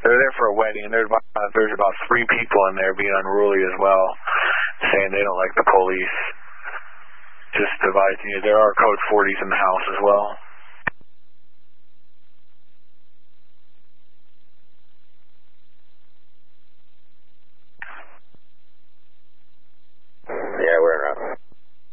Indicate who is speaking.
Speaker 1: They're there for a wedding, and there's about 3 people in there being unruly as well, saying they don't like the police. Just advising you, there are code 40s in the house as well.